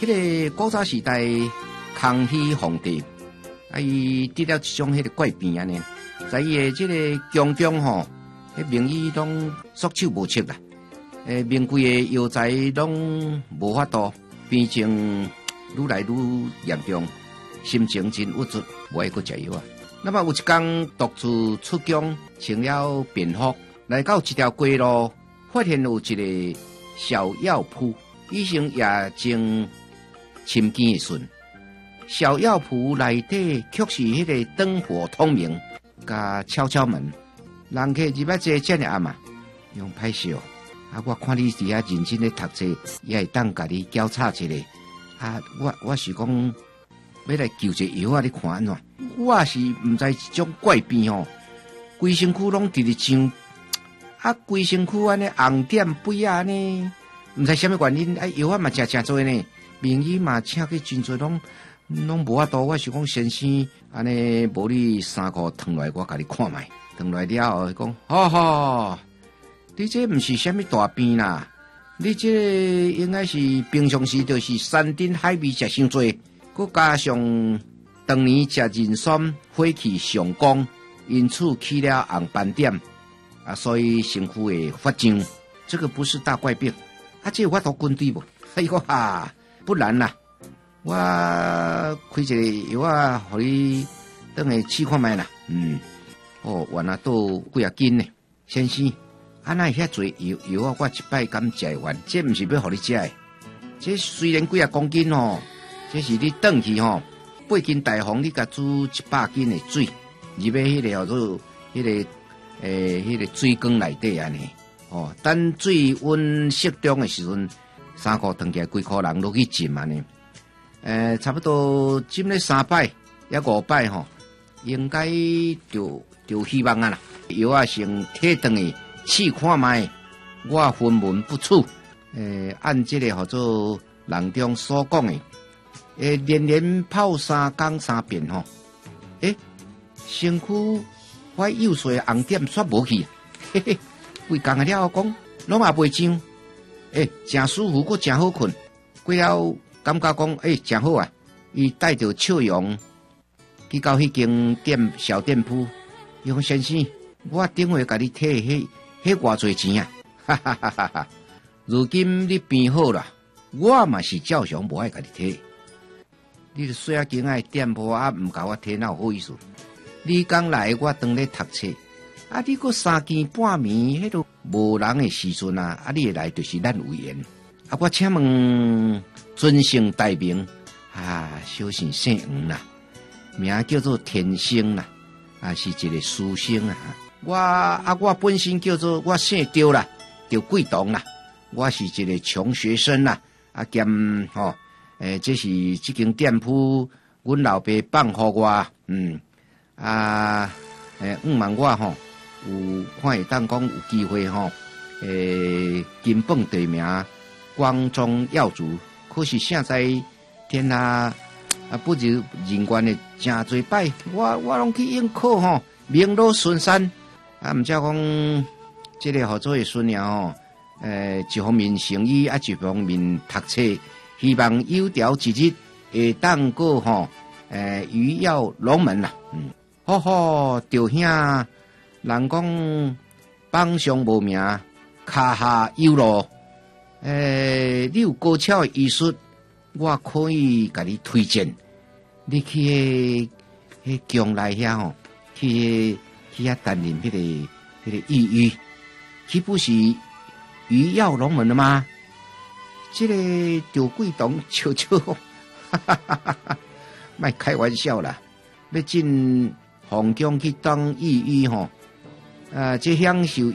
个古早时代，康熙皇帝伊得了一种个怪病安尼，在伊个这个宫中吼，名医拢束手无策啦，名贵个药材拢无法度，病情愈来愈严重，心情真郁卒，无爱阁食药啊。那么有一天独自出宫，穿了便服，来到一条街路，发现有一个小药铺，医生也正深更的顺。小药铺内底却是迄个灯火通明，甲敲敲门，人客入来坐遮尔暗嘛，用歹笑。我看你伫遐认真咧读册，也会当甲你交叉一下。我是讲要来求一药啊，你看安怎？我是毋知一种怪病吼，规身躯拢直直痒，规身躯安尼红点背啊呢，毋知啥物原因，药啊嘛真多呢，名医嘛请去真多拢无法度。我是讲先生，安尼无你衫裤脱来，我甲你看卖，脱来了后讲，好，你这毋是啥物大病啦，你这应该是平常时就是山珍海味食伤多，佮加上当年食人参火气上高，因此起了红斑点所以身躯会发痒。这个不是大怪病这有法度根治无？不然啦，我开一个药啊，互你等下试看卖啦。原来都几啊斤呢，先生。那遐多药我一摆敢食完，这毋是要互你食的。这虽然几啊公斤这是你转去8斤大方，你甲煮100斤的水，入去迄个叫做迄个水缸内底安尼。等水温适中的时阵，衫裤脱起来，规箍人落去浸安尼。差不多浸咧3摆，也5摆应该就希望啦。药先摕转去试看卖，我分文不取。按这个叫做人中所讲的，连泡3工3遍身躯我幼细红点煞无去，规工了后讲拢也袂痒，真舒服，佫真好困，过了感觉讲真好啊！伊带着笑容去到迄间小店铺，伊讲先生，我顶回甲你摕迄偌侪钱啊！如今你变好啦，我嘛是照常无爱甲你摕。你细仔间仔店铺毋甲我摕，哪有好意思？你刚来我当咧读册，你佫3更半暝，迄都无人的时阵你会来就是咱有缘。我请问尊姓大名？小姓姓黄啦，名叫做天生啦，是一个书生我本身叫做我姓刁啦，刁贵东啦，我是一个穷学生啦，兼这是这间店铺，阮老爸放互我，问我有看会当讲有机会金榜题名，光宗耀祖。可是现在天不如人员的真多摆，我拢去应考名落孙山毋则讲这个合作的孙鸟一方面生意一方面读册，希望有朝一日会当过鱼跃龙门啦。着兄人讲榜上无名，脚下有路。你有高超的医术，我可以甲你推荐。你去迄江内遐去遐担任迄个御医，岂不是鱼跃龙门了吗？这个赵贵东笑笑，莫开玩笑啦！要进皇宫去当御医这享受